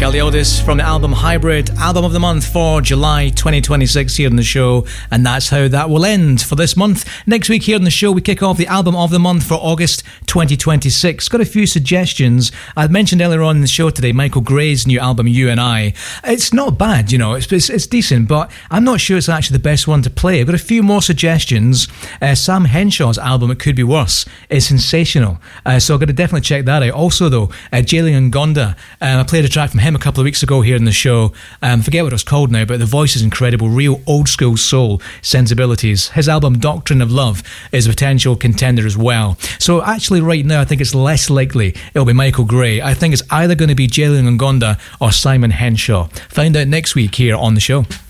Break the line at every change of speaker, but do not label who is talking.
Meliodas from the album Hybrid, album of the month for July 2026 here on the show, and that's how that will end for this month. Next week here on the show we kick off the album of the month for August 2026. Got a few suggestions. I mentioned earlier on in the show today Michael Gray's new album You and I. It's not bad, you know, it's decent, but I'm not sure it's actually the best one to play. I've got a few more suggestions. Sam Henshaw's album It Could Be Worse is sensational, so I've got to definitely check that out. Also though, Jalen Ngonda, I played a track from him a couple of weeks ago here in the show. Forget what it was called now, but the voice is incredible. Real old school soul sensibilities. His album Doctrine of Love is a potential contender as well. So actually right now I think it's less likely it'll be Michael Gray. I think it's either going to be Jalen Ngonda or Simon Henshaw. Find out next week here on the show.